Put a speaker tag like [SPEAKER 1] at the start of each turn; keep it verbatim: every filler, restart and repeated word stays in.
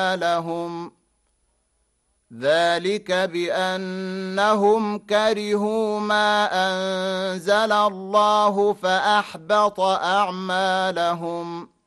[SPEAKER 1] لهم ذلك بأنهم كرهوا ما أنزل الله فأحبط أعمالهم